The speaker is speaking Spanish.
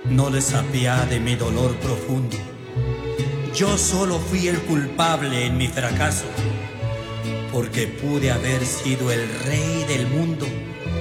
No desapiade mi dolor profundo. Yo solo fui el culpable en mi fracaso, porque pude haber sido el rey del mundo